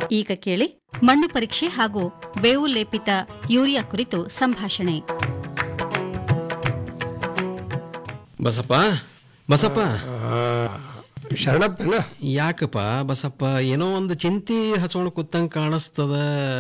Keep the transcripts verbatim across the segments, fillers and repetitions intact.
ಈಗ ಕೇಳಿ ಮಣ್ಣು ಪರೀಕ್ಷೆ ಹಾಗೂ ಬೇವು ಲೇಪಿತ ಯೂರಿಯಾ ಕುರಿತು ಸಂಭಾಷಣೆ. ಬಸಪ್ಪ ಬಸಪ್ಪ ಶರಣಪ್ಪನ ಯಾಕಪ್ಪ ಬಸಪ್ಪ ಏನೋ ಒಂದು ಚಿಂತಿ ಹಚ್ಕೊಂಡು ಕೂತಂಗೆ ಕಾಣಿಸ್ತದ,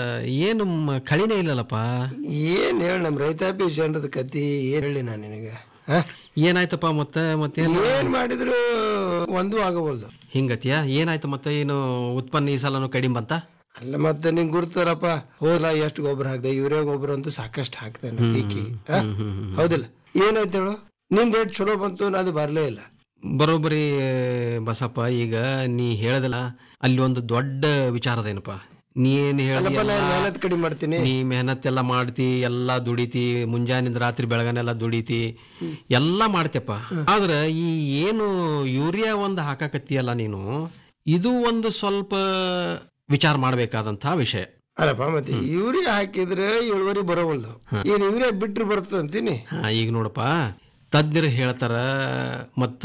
ಏನು ಕಳಿನೇ ಇಲ್ಲಲ್ಲಪ್ಪ. ಏನ್ ಹೇಳಿ ನಮ್ಮ ರೈತಾಪಿ ಜನರದ ಕತಿ ಏನ್ ಹೇಳಿ ನಾನು ನಿನಗೆ. ಏನಾಯ್ತಪ್ಪ ಮತ್ತೆ ಮತ್ತೆ ಏನ್ ಮಾಡಿದ್ರು ಒಂದು ಆಗಬಹುದು. ಹಿಂಗತಿಯ ಏನಾಯ್ತು ಮತ್ತೆ? ಏನು ಉತ್ಪನ್ನ ಈ ಸಲನು ಕಡಿಮೆ ಬಂತ? ಅಲ್ಲ ಮತ್ತೆ ನಿಂಗೆ ಗುರ್ತಾರಪ್ಪ, ಹೋದ ಎಷ್ಟು ಗೊಬ್ಬರ ಹಾಕ್ದೆ, ಯೂರಿಯಾ ಗೊಬ್ಬರ ಅಂತೂ ಸಾಕಷ್ಟು ಹಾಕ್ದೆ ಪೀಕಿ. ಹೌದಿಲ್ಲ? ಏನಾಯ್ತು ಹೇಳು, ನಿನ್ ರೇಟ್ ಚಲೋ ಬಂತು, ಅದು ಬರ್ಲೇ ಇಲ್ಲ. ಬರೋಬ್ಬರಿ ಬಸಪ್ಪ. ಈಗ ನೀ ಹೇಳದಲ್ಲ, ಅಲ್ಲಿ ಒಂದು ದೊಡ್ಡ ವಿಚಾರದೇನಪ್ಪ. ನೀ ಏನ್ ಹೇಳ, ಮೆಹನತ್ ಕಡಿಮೆ ಮಾಡ್ತೀನಿ, ನೀ ಮೆಹನತ್ ಎಲ್ಲ ಮಾಡ್ತಿ, ಎಲ್ಲಾ ದುಡಿತಿ, ಮುಂಜಾನಿಂದ ರಾತ್ರಿ ಬೆಳಗನೆಲ್ಲ ದುಡಿತಿ, ಎಲ್ಲಾ ಮಾಡ್ತೇಪ್ಪ. ಆದ್ರ ಈ ಏನು ಯೂರಿಯಾ ಒಂದು ಹಾಕಾಕತ್ತಿಯಲ್ಲ ನೀನು, ಇದು ಒಂದು ಸ್ವಲ್ಪ ವಿಚಾರ ಮಾಡ್ಬೇಕಾದಂತ ವಿಷಯ. ಅಲ್ಲಪ್ಪ, ಮತ್ತೆ ಯೂರಿಯಾ ಹಾಕಿದ್ರೆ ಇಳುವರಿ ಬರೋವಲ್ದು, ಏನ್ ಯೂರಿಯಾ ಬಿಟ್ರೆ ಬರ್ತದ ಅಂತೀನಿ. ಹಾ, ಈಗ ನೋಡಪ್ಪ, ತಜ್ಞರು ಹೇಳ್ತಾರ, ಮತ್ತ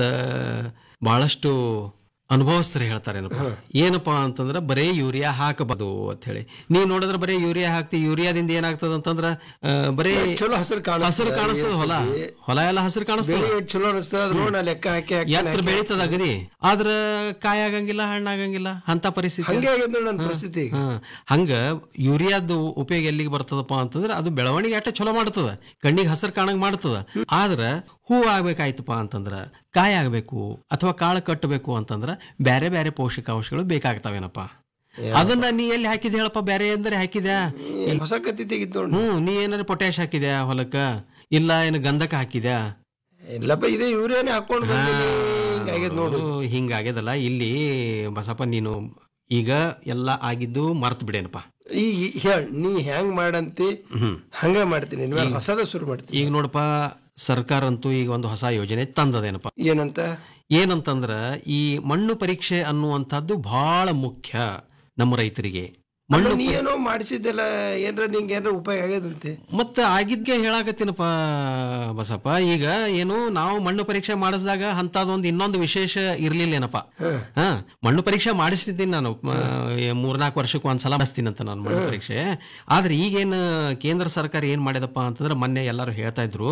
ಬಹಳಷ್ಟು ಅನುಭವಸ್ಥರು ಹೇಳ್ತಾರೇನಪ್ಪ, ಏನಪ್ಪಾ ಅಂತಂದ್ರ ಬರೇ ಯೂರಿಯಾ ಹಾಕಬಾರ್ದು ಅಂತ ಹೇಳಿ. ನೀವ್ ನೋಡಿದ್ರೆ ಬರೇ ಯೂರಿಯಾ ಹಾಕ್ತಿ, ಯೂರಿಯಾದಿಂದ ಏನಾಗ್ತದ ಅಂತಂದ್ರ ಬರೇ ಚಲೋ ಹಸಿರು ಹಸಿರು ಕಾಣಿಸ್ತದ, ಹೊಲ ಹೊಲ ಎಲ್ಲ ಹಸಿರು ಕಾಣಿಸ್ತದ, ಚಲೋ ಅನಿಸ್ತದ, ಲೆಕ್ಕ ಹಾಕಿ ಎತ್ತರ ಬೆಳೀತದ ಅಗದಿ. ಆದ್ರ ಕಾಯಿ ಆಗಂಗಿಲ್ಲ, ಹಣ್ಣಾಗಂಗಿಲ್ಲ, ಅಂತ ಪರಿಸ್ಥಿತಿ. ಹಂಗೆ ಆಗ್ಯದ ನನ್ನ ಪರಿಸ್ಥಿತಿ. ಹಂಗ ಯೂರಿಯಾದ ಉಪಯೋಗ ಎಲ್ಲಿಗೆ ಬರ್ತದಪ್ಪ ಅಂತಂದ್ರ ಅದು ಬೆಳವಣಿಗೆ ಅಷ್ಟೇ ಚಲೋ ಮಾಡ್ತದ, ಕಣ್ಣಿಗೆ ಹಸಿರು ಕಾಣಂಗ್ ಮಾಡ್ತದ. ಆದ್ರ ಹೂ ಆಗ್ಬೇಕಾಯ್ತಪ್ಪ ಅಂತಂದ್ರ, ಕಾಯಿ ಆಗ್ಬೇಕು ಅಥವಾ ಕಾಳು ಕಟ್ಟಬೇಕು ಅಂತಂದ್ರ ಬ್ಯಾರೆ ಬ್ಯಾರೆ ಪೋಷಕಾಂಶಗಳು ಬೇಕಾಗ್ತಾವೇನಪ್ಪ. ಅದನ್ನ ನೀ ಎಲ್ಲಿ ಹಾಕಿದ್ಯಾ ಹೇಳಪ್ಪ? ಬ್ಯಾರೆ ಅಂದ್ರೆ ಹಾಕಿದ್ಯಾ? ಹೊಸ ಕತ್ತಿ ತೆಗಿದ್ ನೋಡಿ. ಹ್ಮ್, ನೀ ಏನಾರ ಪೊಟ್ಯಾಶ್ ಹಾಕಿದ್ಯಾ ಹೊಲಕ್ಕ? ಇಲ್ಲ ಏನು ಗಂಧಕ ಹಾಕಿದ್ಯಾ? ಇಲ್ಲಪ್ಪ, ಇದೇ ಯೂರಿಯಾನೇ ಹಾಕೊಂಡು ಹಿಂಗಾಗ್ಯದ ನೋಡು. ಹಿಂಗಾಗ್ಯದಲ್ಲ ಇಲ್ಲಿ ಬಸಪ್ಪ. ನೀನು ಈಗ ಎಲ್ಲ ಆಗಿದ್ದು ಮರ್ತ್ ಬಿಡೇನಪ್ಪ. ಈಗ ಹೇಳ, ನೀ ಹೆಂಗ್ ಮಾಡಂತಿ ಹಂಗ ಮಾಡ್ತೀನಿ, ಹೊಸದ ಶುರು ಮಾಡ್ತೀನಿ. ಈಗ ನೋಡಪ್ಪ, ಸರ್ಕಾರ ಅಂತೂ ಈಗ ಒಂದು ಹೊಸ ಯೋಜನೆ ತಂದದೇನಪ್ಪ. ಏನಂತ ಏನಂತಂದ್ರ ಈ ಮಣ್ಣು ಪರೀಕ್ಷೆ ಅನ್ನುವಂಥದ್ದು ಬಹಳ ಮುಖ್ಯ ನಮ್ಮ ರೈತರಿಗೆ. ಮಣ್ಣು ನೀ ಏನೋ ಮಾಡಿಸಿದ್ದೆಲ್ಲ ಏನ್ರ ನಿಂಗೆ ಏನಾರ ಉಪಯೋಗ ಆಗ್ಯದಂತೆ. ಮತ್ತೆ ಆಗಿದ್ಗೆ ಹೇಳಾಕತ್ತೀನಪ್ಪ ಬಸಪ್ಪ. ಈಗ ಏನು ನಾವು ಮಣ್ಣು ಪರೀಕ್ಷೆ ಮಾಡಿಸಿದಾಗ ಅಂತದೊಂದು ಇನ್ನೊಂದು ವಿಶೇಷ ಇರ್ಲಿಲ್ಲೇನಪ್ಪ. ಹಾ, ಮಣ್ಣು ಪರೀಕ್ಷೆ ಮಾಡಿಸ್ತಿದ್ದೀನಿ ನಾನು, ಮೂರ್ನಾಲ್ಕು ವರ್ಷಕ್ಕೆ ಒಂದ್ಸಲ ಮಾಡಿಸ್ತೀನಿ ಅಂತ ನಾನು ಮಣ್ಣು ಪರೀಕ್ಷೆ. ಆದ್ರೆ ಈಗೇನು ಕೇಂದ್ರ ಸರ್ಕಾರ ಏನ್ ಮಾಡಿದಪ್ಪ ಅಂತಂದ್ರೆ, ಮೊನ್ನೆ ಎಲ್ಲರೂ ಹೇಳ್ತಾ ಇದ್ರು,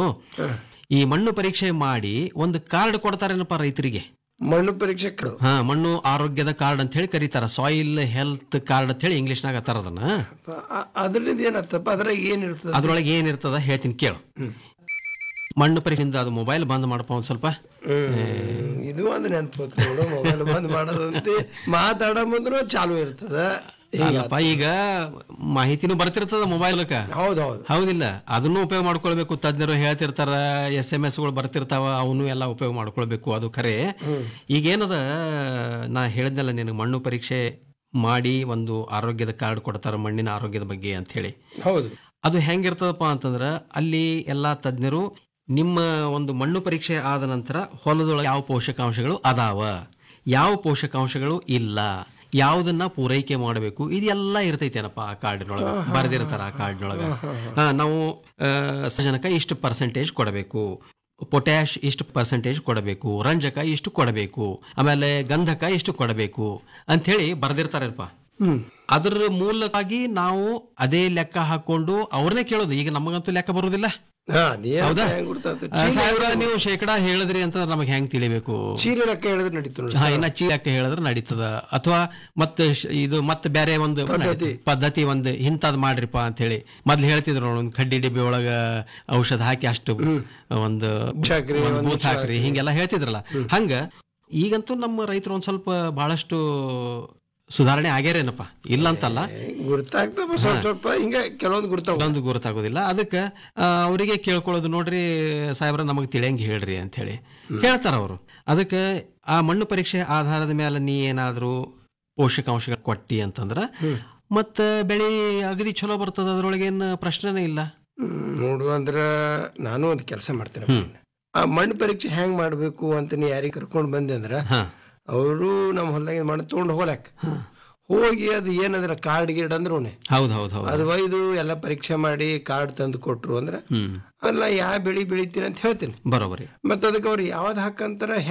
ಈ ಮಣ್ಣು ಪರೀಕ್ಷೆ ಮಾಡಿ ಒಂದು ಕಾರ್ಡ್ ಕೊಡ್ತಾರೇನಪ್ಪ ರೈತರಿಗೆ. ಮಣ್ಣು ಪರೀಕ್ಷೆ ಹಾ, ಮಣ್ಣು ಆರೋಗ್ಯದ ಕಾರ್ಡ್ ಅಂತ ಹೇಳಿ ಕರೀತಾರ, ಸಾಯಿಲ್ ಹೆಲ್ತ್ ಕಾರ್ಡ್ ಅಂತ ಹೇಳಿ ಇಂಗ್ಲಿಷ್ನಾಗ ಅತ್ತಾರ ಅದನ್ನ. ಅದ್ರದ್ದು ಏನತ್ತಪ್ಪ, ಅದ್ರಾಗ ಏನಿರ್ತದ? ಅದ್ರೊಳಗೆ ಏನಿರ್ತದ ಹೇಳ್ತೀನಿ ಕೇಳು. ಮಣ್ಣು ಪರೀಕ್ಷೆಯಿಂದ ಅದು ಮೊಬೈಲ್ ಬಂದ್ ಮಾಡಪ್ಪ ಒಂದ್ ಸ್ವಲ್ಪ. ಇದು ಒಂದು ನೆನಪು ನೋಡು, ಮೊಬೈಲ್ ಬಂದ್ ಮಾಡೋದಂತೆ ಮಾತಾಡ ಬಂದ್ರು ಚಾಲು ಇರ್ತದ. ಅಲ್ಲಪ್ಪ, ಈಗ ಮಾಹಿತಿನೂ ಬರ್ತಿರ್ತದ ಮೊಬೈಲ್ಕ. ಹೌದೌದು, ಹೌದಿಲ್ಲ? ಅದನ್ನು ಉಪಯೋಗ ಮಾಡ್ಕೊಳ್ಬೇಕು. ತಜ್ಞರು ಹೇಳ್ತಿರ್ತಾರ, ಎಸ್ ಎಂ ಎಸ್ ಗಳು ಬರ್ತಿರ್ತಾವ, ಅವನು ಎಲ್ಲ ಉಪಯೋಗ ಮಾಡ್ಕೊಳ್ಬೇಕು. ಅದು ಖರೆ. ಈಗೇನದ, ನಾ ಹೇಳಿದ್ನಲ್ಲ ನಿನಗೆ, ಮಣ್ಣು ಪರೀಕ್ಷೆ ಮಾಡಿ ಒಂದು ಆರೋಗ್ಯದ ಕಾರ್ಡ್ ಕೊಡ್ತಾರ ಮಣ್ಣಿನ ಆರೋಗ್ಯದ ಬಗ್ಗೆ ಅಂತ ಹೇಳಿ. ಹೌದು. ಅದು ಹೆಂಗಿರ್ತದಪ್ಪ ಅಂತಂದ್ರ, ಅಲ್ಲಿ ಎಲ್ಲಾ ತಜ್ಞರು ನಿಮ್ಮ ಒಂದು ಮಣ್ಣು ಪರೀಕ್ಷೆ ಆದ ನಂತರ ಹೊಲದೊಳಗೆ ಯಾವ ಪೋಷಕಾಂಶಗಳು ಅದಾವ, ಯಾವ ಪೋಷಕಾಂಶಗಳು ಇಲ್ಲ, ಯಾವುದನ್ನ ಪೂರೈಕೆ ಮಾಡಬೇಕು, ಇದೆಲ್ಲ ಇರ್ತೈತೇನಪ್ಪ ಆ ಕಾರ್ಡಿನೊಳಗ ಬರ್ದಿರ್ತಾರ. ಆ ಕಾರ್ಡಿನೊಳಗ ನಾವು ಸಜನಕ ಇಷ್ಟು ಪರ್ಸೆಂಟೇಜ್ ಕೊಡಬೇಕು, ಪೊಟ್ಯಾಶ್ ಇಷ್ಟು ಪರ್ಸೆಂಟೇಜ್ ಕೊಡಬೇಕು, ರಂಜಕ ಇಷ್ಟು ಕೊಡಬೇಕು, ಆಮೇಲೆ ಗಂಧಕ ಇಷ್ಟು ಕೊಡಬೇಕು ಅಂತ ಹೇಳಿ ಬರ್ದಿರ್ತಾರಪ್ಪ. ಅದ್ರ ಮೂಲವಾಗಿ ನಾವು ಅದೇ ಲೆಕ್ಕ ಹಾಕೊಂಡು ಅವ್ರನ್ನೇ ಕೇಳೋದು. ಈಗ ನಮಗಂತೂ ಲೆಕ್ಕ ಬರುವುದಿಲ್ಲ. ಹೌದಾ? ಸಾಹೇಬ್ರ, ನೀವು ಶೇಕಡಾ ಹೇಳಿದ್ರಿ ಅಂತ ನಮಗೆ ಹೆಂಗ್ ತಿಳಿಬೇಕು? ಚೀಲ ಲೆಕ್ಕ ಹೇಳಿದ್ರೆ ನಡೀತದ. ಹಾ, ಇನ್ನ ಚೀಲ ಲೆಕ್ಕ ಹೇಳಿದ್ರೆ ನಡೀತದ. ಅಥವಾ ಮತ್ತೆ ಇದು ಮತ್ತೆ ಬೇರೆ ಒಂದು ಪದ್ಧತಿ ಒಂದು ಇಂಥದ್ ಮಾಡ್ರಿಪಾ ಅಂತ ಹೇಳಿ ಮೊದ್ಲು ಹೇಳ್ತಿದ್ರು. ಒಂದು ಕಡ್ಡಿ ಡಿಬ್ಬಿ ಒಳಗ ಔಷಧ ಹಾಕಿ ಅಷ್ಟು ಒಂದು ಬೂತ್ ಹಾಕ್ರಿ, ಹಿಂಗೆಲ್ಲ ಹೇಳ್ತಿದ್ರಲ್ಲ. ಹಂಗ ಈಗಂತೂ ನಮ್ಮ ರೈತರು ಒಂದ್ ಸ್ವಲ್ಪ ಬಹಳಷ್ಟು ಸುಧಾರಣೆ ಆಗ್ಯಾರೇನಪ್ಪ, ಇಲ್ಲ ಅಂತಲ್ಲ. ಗುರ್ತಾಗ್ತದೆ ಸ್ವಲ್ಪ, ಹಿಂಗ ಕೆಲವೊಂದು ಗುರ್ತಾಗೊಂದು ಗುರ್ತಾಗೋದಿಲ್ಲ. ಅದಕ್ಕೆ ಅವರಿಗೆ ಕೇಳ್ಕೊಳ್ಳೋದು, ನೋಡ್ರಿ ಸಾಹೇಬ್ರ ನಮಗೆ ತಿಳಿಯಂಗೆ ಹೇಳ್ರಿ ಅಂತ ಹೇಳಿ ಹೇಳ್ತಾರ ಅವರು. ಅದಕ್ಕೆ ಆ ಮಣ್ಣು ಪರೀಕ್ಷೆ ಆಧಾರದ ಮೇಲೆ ನೀ ಏನಾದ್ರು ಪೋಷಕಾಂಶಗಳು ಕೊಟ್ಟಿ ಅಂತಂದ್ರ ಮತ್ತ ಬೆಳೆ ಅಗದಿ ಚಲೋ ಬರ್ತದ, ಅದ್ರೊಳಗೇನು ಪ್ರಶ್ನೆನೇ ಇಲ್ಲ. ನೋಡು, ಅಂದ್ರ ನಾನು ಒಂದು ಕೆಲಸ ಮಾಡ್ತೇನೆ. ಆ ಮಣ್ಣು ಪರೀಕ್ಷೆ ಹೆಂಗ್ ಮಾಡ್ಬೇಕು ಅಂತ ನೀ ಯಾರಿಗೆ ಕರ್ಕೊಂಡ್ ಬಂದೆ ಅಂದ್ರ, ಅವರು ನಮ್ಮ ಹೊಲದಾಗ ಮಾಡಿ ತಗೊಂಡು ಹೋಗ್ಲಾಕ ಹೋಗಿ ಅದು ಏನಂದ್ರ ಕಾರ್ಡ್ ಗಿಡ್ ಅಂದ್ರು ಅದು ಒಯ್ದು ಎಲ್ಲ ಪರೀಕ್ಷೆ ಮಾಡಿ ಕಾರ್ಡ್ ತಂದು ಕೊಟ್ರು ಅಂದ್ರ ಅಲ್ಲ ಯಾವ ಬೆಳಿ ಬೆಳಿತೀನಿ ಅಂತ ಹೇಳ್ತೀನಿ. ಬರೋಬರಿ. ಮತ್ತ ಅದಕ್ಕೆ ಅವ್ರು ಯಾವ್ದು ಹಾಕಂತಾರ